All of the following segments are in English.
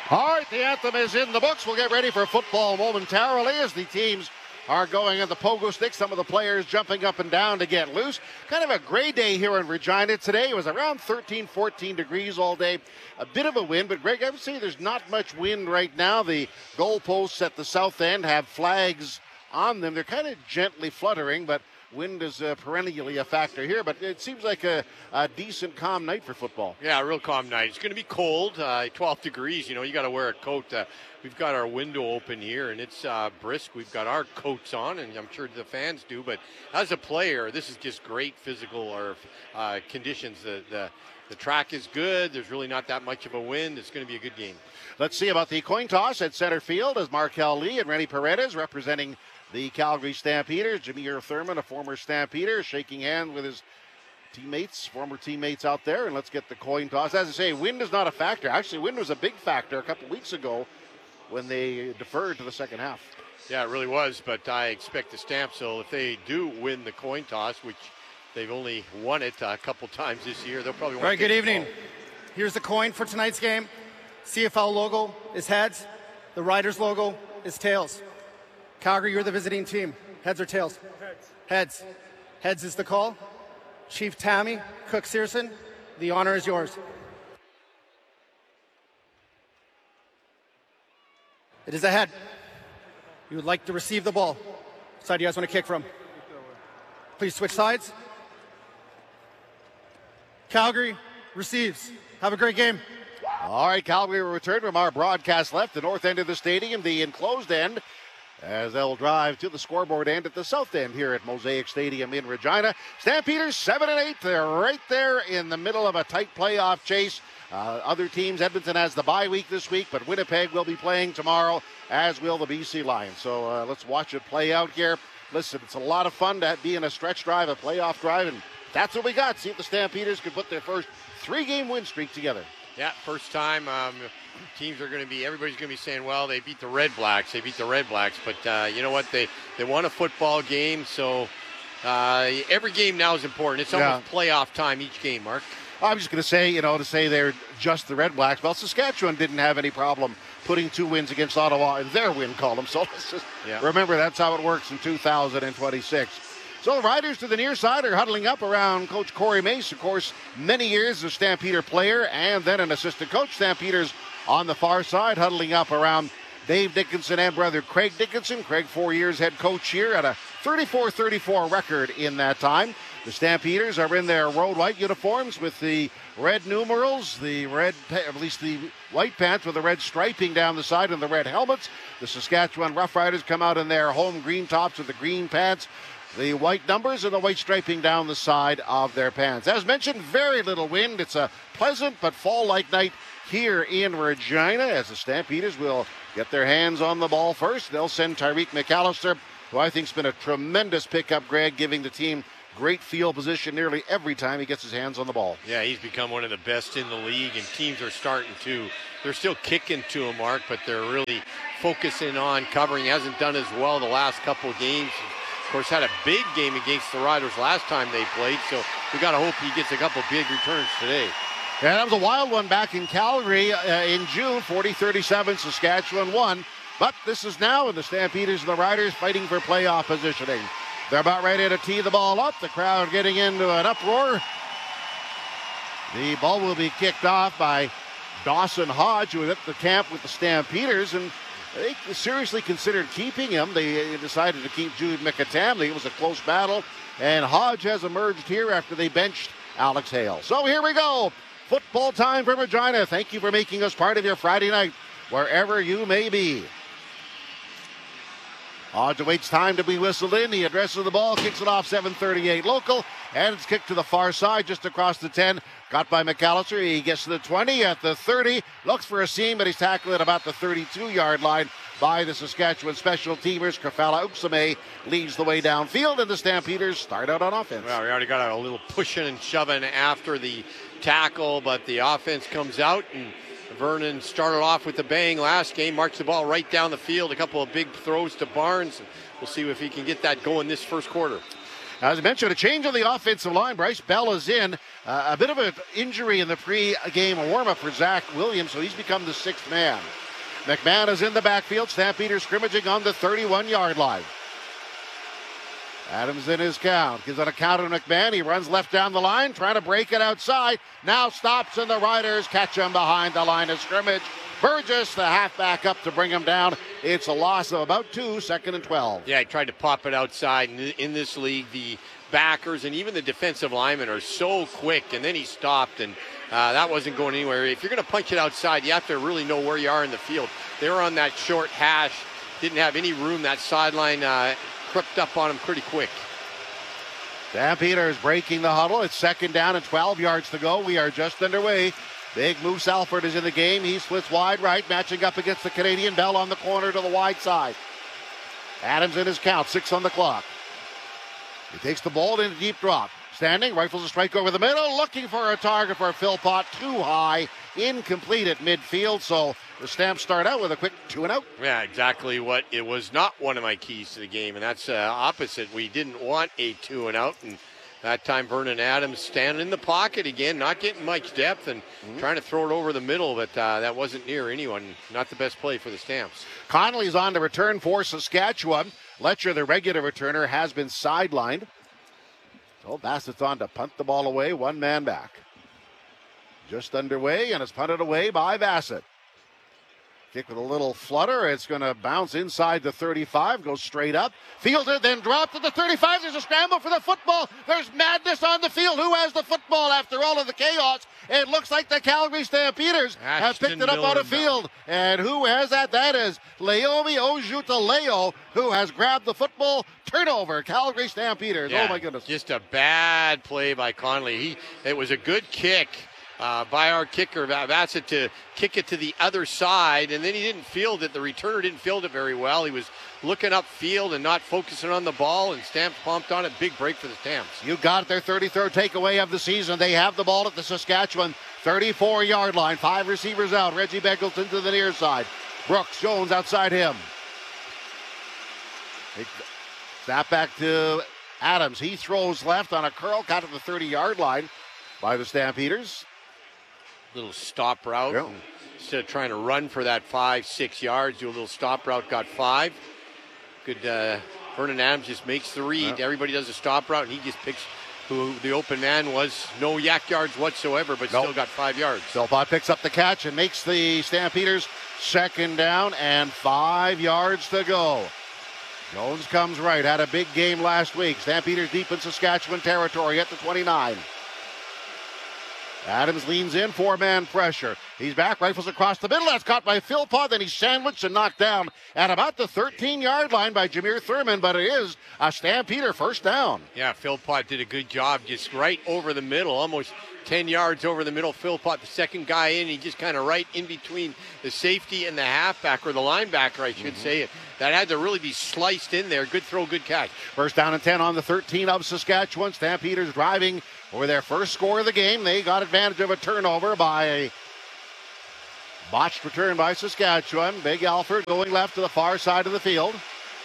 All right, the anthem is in the books. We'll get ready for football momentarily as the teams are going at the pogo stick. Some of the players jumping up and down to get loose. Kind of a gray day here in Regina today. It was around 13, 14 degrees all day. A bit of a wind, but Greg, I would say there's not much wind right now. The goalposts at the south end have flags on them. They're kind of gently fluttering, but wind is perennially a factor here, but it seems like a decent, calm night for football. Yeah, a real calm night. It's going to be cold, 12 degrees. You got to wear a coat. We've got our window open here, and it's brisk. We've got our coats on, and I'm sure the fans do. But as a player, this is just great physical conditions. The track is good. There's really not that much of a wind. It's going to be a good game. Let's see about the coin toss at center field as Markel Lee and Rennie Paredes representing the Calgary Stampeders. Jameer Thurman, a former Stampeder, shaking hands with his former teammates out there. And let's get the coin toss. As I say, wind is not a factor. Actually, wind was a big factor a couple weeks ago when they deferred to the second half. Yeah, it really was. But I expect the Stamps, so if they do win the coin toss, which they've only won it a couple times this year, they'll probably win. All right, good evening. Here's the coin for tonight's game. CFL logo is heads. The Riders logo is tails. Calgary, you're the visiting team. Heads or tails? Heads. Heads. Heads is the call. Chief Tammy Cook-Searson, the honor is yours. It is a head. You would like to receive the ball. Side you guys want to kick from? Please switch sides. Calgary receives. Have a great game. All right, Calgary will return from our broadcast left, the north end of the stadium, the enclosed end, as they'll drive to the scoreboard end at the south end here at Mosaic Stadium in Regina. Stampeders 7-8. They're right there in the middle of a tight playoff chase. Other teams, Edmonton has the bye week this week, but Winnipeg will be playing tomorrow, as will the BC Lions. So let's watch it play out here. Listen, it's a lot of fun to be in a stretch drive, a playoff drive, and that's what we got. See if the Stampeders can put their first 3-game win streak together. Yeah, first time. Everybody's going to be saying, well, they beat the Red Blacks. But you know what? They won a football game, so every game now is important. It's almost playoff time each game, Mark. I'm just going to say, to say they're just the Red Blacks. Well, Saskatchewan didn't have any problem putting 2 wins against Ottawa in their win column. So let's just remember that's how it works in 2026. So the Riders to the near side are huddling up around Coach Corey Mace. Of course, many years a Stampeder player and then an assistant coach. Stampeders on the far side huddling up around Dave Dickinson and brother Craig Dickinson. Craig, 4 years head coach here, at a 34-34 record in that time. The Stampeders are in their road white uniforms with the red numerals, at least the white pants with the red striping down the side and the red helmets. The Saskatchewan Roughriders come out in their home green tops with the green pants, the white numbers and the white striping down the side of their pants. As mentioned, very little wind. It's a pleasant but fall-like night here in Regina as the Stampeders will get their hands on the ball first. They'll send Tyreek McAllister, who I think has been a tremendous pickup, Greg, giving the team great field position nearly every time he gets his hands on the ball. Yeah, he's become one of the best in the league, and teams are starting to. They're still kicking to him, Mark, but they're really focusing on covering. He hasn't done as well the last couple of games. Of course, had a big game against the Riders last time they played, so we got to hope he gets a couple big returns today. Yeah, that was a wild one back in Calgary in June, 40-37, Saskatchewan won. But this is now, and the Stampeders and the Riders fighting for playoff positioning. They're about ready to tee the ball up. The crowd getting into an uproar. The ball will be kicked off by Dawson Hodge, who was at the camp with the Stampeders, and they seriously considered keeping him. They decided to keep Jude McAtamney. It was a close battle, and Hodge has emerged here after they benched Alex Hale. So here we go. Football time for Regina. Thank you for making us part of your Friday night, wherever you may be. Hodge awaits time to be whistled in. He addresses the ball, kicks it off 7:38 local, and it's kicked to the far side just across the 10. Got by McAllister. He gets to the 20, at the 30. Looks for a seam, but he's tackled at about the 32-yard line by the Saskatchewan special teamers. Kafala Uksame leads the way downfield, and the Stampeders start out on offense. Well, we already got a little pushing and shoving after the tackle, but the offense comes out, and Vernon started off with a bang last game, marched the ball right down the field, a couple of big throws to Barnes. We'll see if he can get that going this first quarter. As I mentioned, a change on the offensive line. Bryce Bell is in. A bit of an injury in the pre-game warm-up for Zach Williams, so he's become the 6th man. McMahon is in the backfield. Stampeders scrimmaging on the 31-yard line. Adams in his count. Gives it a count to McMahon. He runs left down the line, trying to break it outside. Now stops, and the Riders catch him behind the line of scrimmage. Burgess, the halfback, up to bring him down. It's a loss of about 2, 2nd and 12. Yeah, he tried to pop it outside. In this league, the backers and even the defensive linemen are so quick, and then he stopped, and that wasn't going anywhere. If you're going to punch it outside, you have to really know where you are in the field. They were on that short hash, didn't have any room. That sideline crept up on him pretty quick. Stampeders breaking the huddle. It's 2nd down and 12 yards to go. We are just underway. Big Moose Alford is in the game. He splits wide right, matching up against the Canadian. Bell on the corner to the wide side. Adams in his count, 6 on the clock. He takes the ball in a deep drop. Standing, rifles a strike over the middle, looking for a target for Philpott. Too high, incomplete at midfield, so the Stamps start out with a quick 2 and out. Yeah, exactly what it was. Not one of my keys to the game, and that's opposite. We didn't want a 2 and out, and that time Vernon Adams standing in the pocket again, not getting much depth and trying to throw it over the middle, but that wasn't near anyone. Not the best play for the Stamps. Connolly's on the return for Saskatchewan. Letcher, the regular returner, has been sidelined. So Bassett's on to punt the ball away, 1 man back. Just underway, and it's punted away by Bassett. Kick with a little flutter. It's going to bounce inside the 35, goes straight up. Fielded, then dropped at the 35. There's a scramble for the football. There's madness on the field. Who has the football after all of the chaos? It looks like the Calgary Stampeders have picked it up on the field. And who has that? That is Leomi Ojutaleo, who has grabbed the football. Turnover, Calgary Stampeders. Yeah, oh, my goodness. Just a bad play by Connolly. It was a good kick by our kicker, Bassett, to kick it to the other side, and then he didn't field it. The returner didn't field it very well. He was looking upfield and not focusing on the ball, and Stamps pumped on it. Big break for the Stamps. You got their 33rd takeaway of the season. They have the ball at the Saskatchewan 34-yard line. 5 receivers out. Reggie Beggleton to the near side. Brooks, Jones outside him. Snap back to Adams. He throws left on a curl cut at the 30-yard line by the Stampeders. Little stop route. Yeah. Instead of trying to run for that 5-6 yards, do a little stop route, got 5. Good. Vernon Adams just makes the read. Yeah. Everybody does a stop route, and he just picks who the open man was. No yak yards whatsoever, but still got 5 yards. Philpott picks up the catch and makes the Stampeders 2nd down and 5 yards to go. Jones comes right. Had a big game last week. Stampeders deep in Saskatchewan territory at the 29. Adams leans in, 4-man pressure. He's back, rifles across the middle. That's caught by Philpott. Then he's sandwiched and knocked down at about the 13-yard line by Jameer Thurman, but it is a Stampeder 1st down. Yeah, Philpott did a good job just right over the middle, almost 10 yards over the middle. Philpott, the second guy in, he just kind of right in between the safety and the halfback, or the linebacker, I should say it. That had to really be sliced in there. Good throw, good catch. 1st down and 10 on the 13 of Saskatchewan. Stampeders driving for their first score of the game. They got advantage of a turnover by a botched return by Saskatchewan. Big Alford going left to the far side of the field.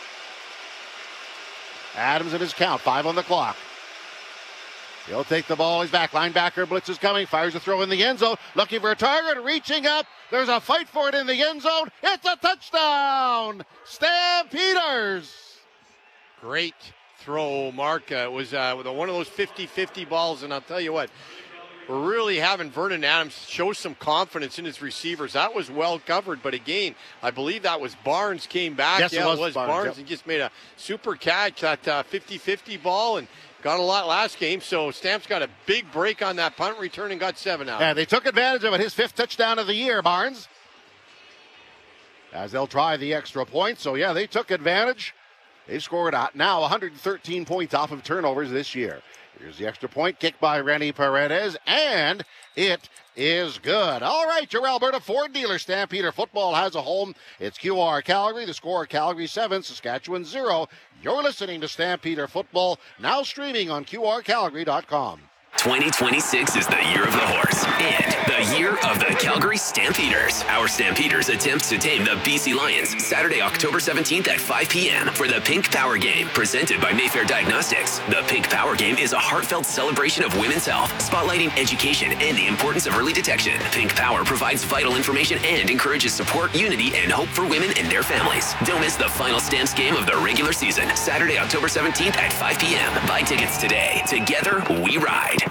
Adams in his count, 5 on the clock. He'll take the ball. He's back. Linebacker blitz is coming. Fires a throw in the end zone. Looking for a target. Reaching up. There's a fight for it in the end zone. It's a touchdown. Stampeders. Great throw, Mark. It was one of those 50-50 balls, and I'll tell you what, we're really having Vernon Adams show some confidence in his receivers. That was well covered, but again, I believe that was Barnes came back. Yes, yeah, it was Barnes. Yep. He just made a super catch, that 50-50 ball, and got a lot last game. So Stamps got a big break on that punt return and got 7 out. Yeah, they took advantage of it. His 5th touchdown of the year, Barnes. As they'll try the extra point. So, yeah, they took advantage. They've scored now 113 points off of turnovers this year. Here's the extra point, kicked by Rennie Paredes, and it is good. All right, your Alberta Ford dealer. Stampeder football has a home. It's QR Calgary. The score, Calgary 7, Saskatchewan 0. You're listening to Stampeder football, now streaming on QRCalgary.com. 2026 is the year of the horse and the year of the Calgary Stampeders. Our Stampeders attempts to tame the BC Lions Saturday, October 17th at 5 p.m. for the Pink Power Game, presented by Mayfair Diagnostics. The Pink Power Game is a heartfelt celebration of women's health, spotlighting education and the importance of early detection. Pink Power provides vital information and encourages support, unity, and hope for women and their families. Don't miss the final Stamps game of the regular season, Saturday, October 17th at 5 p.m. Buy tickets today. Together, we ride.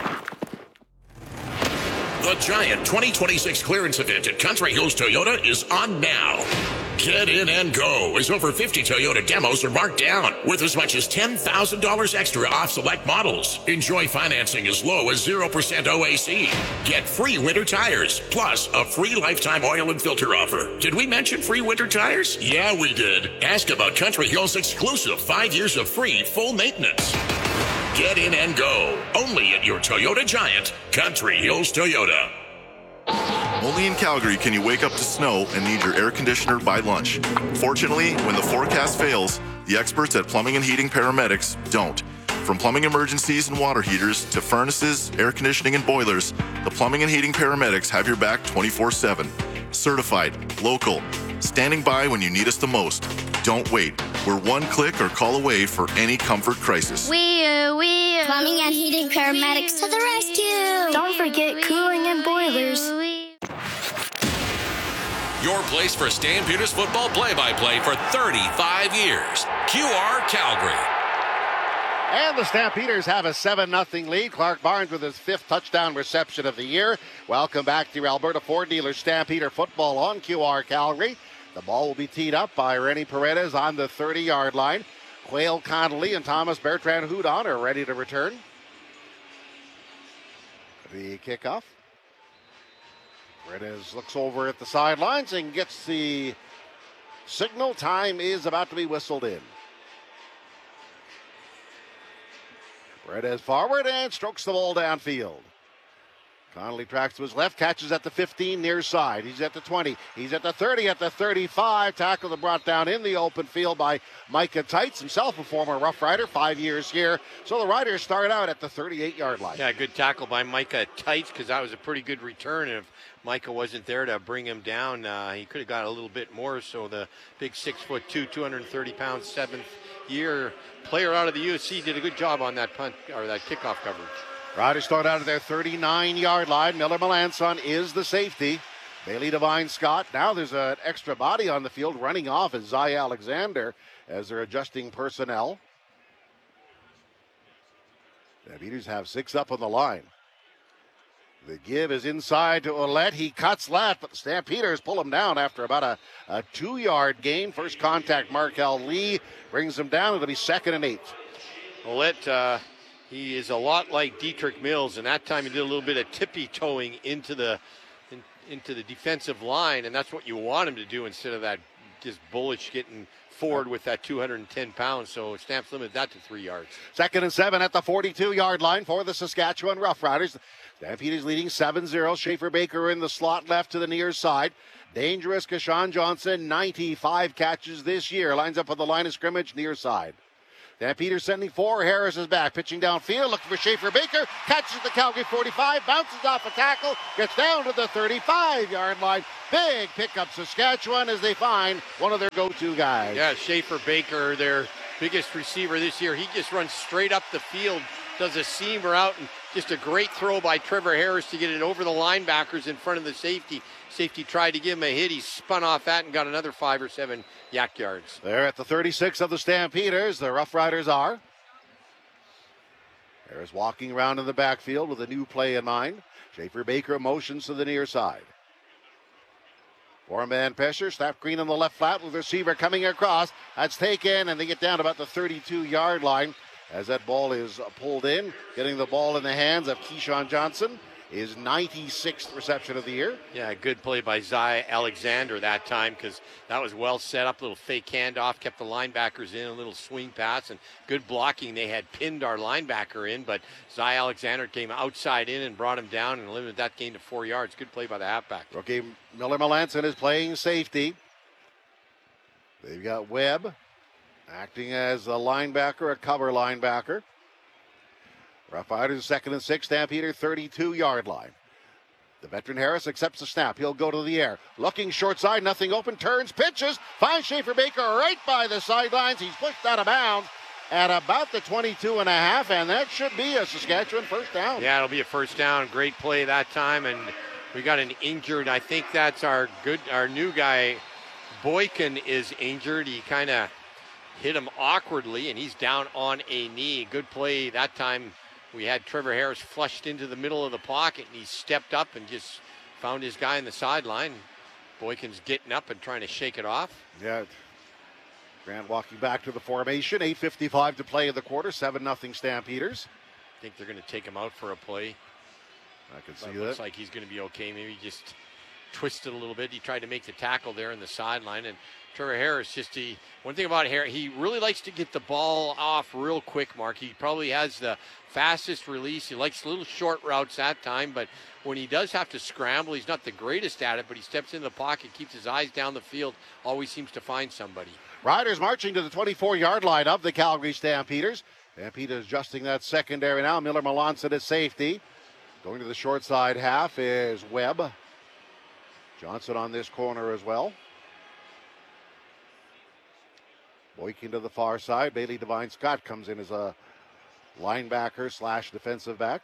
The Giant 2026 clearance event at Country Hills Toyota is on now. Get in and go, as over 50 Toyota demos are marked down, worth as much as $10,000 extra off select models. Enjoy financing as low as 0% OAC. Get free winter tires, plus a free lifetime oil and filter offer. Did we mention free winter tires? Yeah, we did. Ask about Country Hills' exclusive 5 years of free full maintenance. Get in and go. Only at your Toyota Giant, Country Hills Toyota. Only in Calgary can you wake up to snow and need your air conditioner by lunch. Fortunately, when the forecast fails, the experts at Plumbing and Heating Paramedics don't. From plumbing emergencies and water heaters to furnaces, air conditioning, and boilers, the Plumbing and Heating Paramedics have your back 24/7. Certified, local, standing by when you need us the most. Don't wait. We're one click or call away for any comfort crisis. Plumbing and Heating Paramedics to the rescue. Don't forget cooling and boilers. Your place for Stampeders football play-by-play for 35 years. QR Calgary. And the Stampeders have a 7-0 lead. Clark Barnes with his 5th touchdown reception of the year. Welcome back to Alberta Ford Dealer Stampeder football on QR Calgary. The ball will be teed up by Rennie Paredes on the 30-yard line. Quail Connolly and Thomas Bertrand Houdon are ready to return. The kickoff. Paredes looks over at the sidelines and gets the signal. Time is about to be whistled in. Paredes forward and strokes the ball downfield. Connolly tracks to his left, catches at the 15 near side. He's at the 20. He's at the 30, at the 35. Tackle brought down in the open field by Micah Tights, himself a former Rough Rider, 5 years here. So the Riders start out at the 38-yard line. Yeah, good tackle by Micah Tights, because that was a pretty good return. If Micah wasn't there to bring him down, he could have got a little bit more. So the big 6'2", 230-pound, 7th-year player out of the USC did a good job on that punt or that kickoff coverage. Riders start out at their 39-yard line. Miller Melanson is the safety. Bailey Devine Scott. Now there's an extra body on the field. Running off is Zy Alexander as they're adjusting personnel. The Beaters have 6 up on the line. The give is inside to Ouellette. He cuts left, but the Stampeders pull him down after about a 2-yard gain. First contact, Markel Lee brings him down. It'll be 2nd and 8. Ouellette, he is a lot like Dietrich Mills, and that time he did a little bit of tippy-toeing into the defensive line, and that's what you want him to do instead of that just bullish getting forward with that 210 pounds. So Stamps limited that to 3 yards. 2nd and 7 at the 42-yard line for the Saskatchewan Roughriders. Stampeders leading 7-0. Schaefer Baker in the slot left to the near side. Dangerous Kashawn Johnson, 95 catches this year. Lines up on the line of scrimmage near side. Stampeders sending 4. Harris is back, pitching downfield, looking for Schaefer Baker. Catches the Calgary 45, bounces off a tackle, gets down to the 35-yard line. Big pickup Saskatchewan as they find one of their go-to guys. Yeah, Schaefer Baker, their biggest receiver this year. He just runs straight up the field, does a seam route, and just a great throw by Trevor Harris to get it over the linebackers in front of the safety. Safety tried to give him a hit. He spun off that and got another 5 or 7 yak yards. They're at the 36 of the Stampeders. The Rough Riders are. Harris walking around in the backfield with a new play in mind. Schaefer Baker motions to the near side. 4-man pressure. Snap Green on the left flat with the receiver coming across. That's taken, and they get down about the 32-yard line as that ball is pulled in. Getting the ball in the hands of Keyshawn Johnson. His 96th reception of the year. Yeah, good play by Zy Alexander that time, because that was well set up. A little fake handoff, kept the linebackers in, a little swing pass, and good blocking. They had pinned our linebacker in, but Zy Alexander came outside in and brought him down and limited that gain to 4 yards. Good play by the halfback. Rookie Miller Melanson is playing safety. They've got Webb acting as a linebacker, a cover linebacker. Rough Riders 2nd and 6, Stampeder 32-yard line. The veteran Harris accepts the snap. He'll go to the air. Looking short side, nothing open, turns, pitches, finds Schaefer Baker right by the sidelines. He's pushed out of bounds at about the 22 and a half, and that should be a Saskatchewan first down. Yeah, it'll be a first down. Great play that time, and we got an injured. I think that's our new guy, Boykin, is injured. He kind of hit him awkwardly, and he's down on a knee. Good play that time. We had Trevor Harris flushed into the middle of the pocket, and he stepped up and just found his guy on the sideline. Boykin's getting up and trying to shake it off. Yeah. Grant walking back to the formation. 8:55 to play in the quarter. 7-0 Stampeders. I think they're going to take him out for a play. I can see that. Looks like he's going to be okay. Maybe just twisted a little bit. He tried to make the tackle there in the sideline, and Trevor Harris, one thing about Harris, he really likes to get the ball off real quick, Mark. He probably has the fastest release. He likes little short routes at time, but when he does have to scramble, he's not the greatest at it, but he steps in the pocket, keeps his eyes down the field, always seems to find somebody. Riders marching to the 24-yard line of the Calgary Stampeders. Stampeders adjusting that secondary now. Miller Melanson at safety. Going to the short side half is Webb. Johnson on this corner as well. Boykin to the far side. Bailey Devine Scott comes in as a linebacker / defensive back.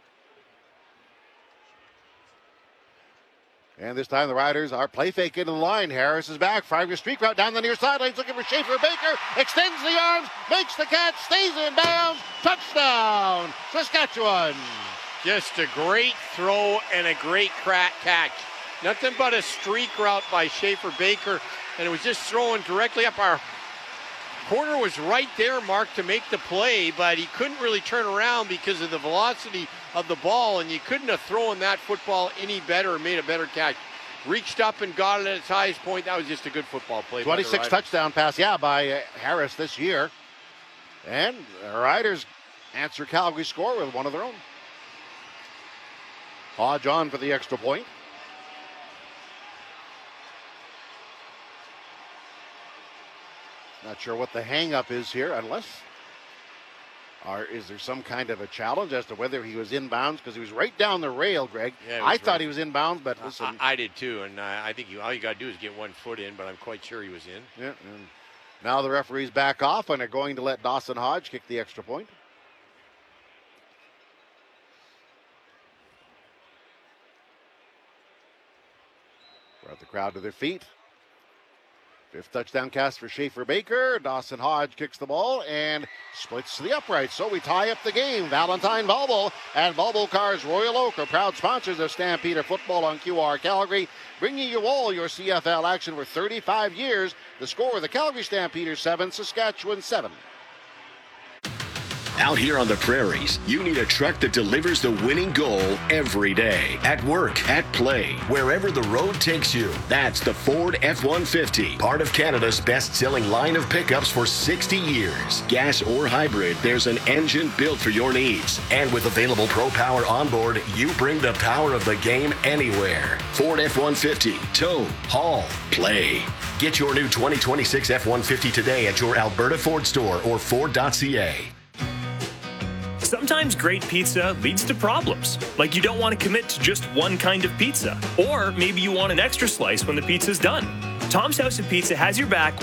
And this time the Riders are play fake into the line. Harris is back. 5-yard streak route down the near sidelines looking for Schaefer Baker. Extends the arms, makes the catch, stays in bounds. Touchdown, Saskatchewan. Just a great throw and a great catch. Nothing but a streak route by Schaefer Baker, and it was just thrown directly up. Our corner was right there, Mark, to make the play, but he couldn't really turn around because of the velocity of the ball, and you couldn't have thrown that football any better or made a better catch. Reached up and got it at its highest point. That was just a good football play. 26 touchdown pass, by Harris this year. And the Riders answer Calgary's score with one of their own. Hodge on for the extra point. Not sure what the hang-up is here, unless... is there some kind of a challenge as to whether he was inbounds? Because he was right down the rail, Greg. Yeah, I thought he was inbounds, but listen. I did too, and I think all you got to do is get 1 foot in, but I'm quite sure he was in. Yeah, and now the referees back off and are going to let Dawson Hodge kick the extra point. Brought the crowd to their feet. 5th touchdown cast for Schaefer Baker. Dawson Hodge kicks the ball and splits to the upright. So we tie up the game. Valentine Volvo and Volvo Cars Royal Oak are proud sponsors of Stampeder football on QR Calgary, bringing you all your CFL action for 35 years. The score, the Calgary Stampeders 7, Saskatchewan 7. Out here on the prairies, you need a truck that delivers the winning goal every day. At work, at play, wherever the road takes you. That's the Ford F-150, part of Canada's best-selling line of pickups for 60 years. Gas or hybrid, there's an engine built for your needs. And with available Pro Power onboard, you bring the power of the game anywhere. Ford F-150, tow, haul, play. Get your new 2026 F-150 today at your Alberta Ford store or Ford.ca. Sometimes great pizza leads to problems, like you don't want to commit to just one kind of pizza, or maybe you want an extra slice when the pizza's done. Tom's House of Pizza has your back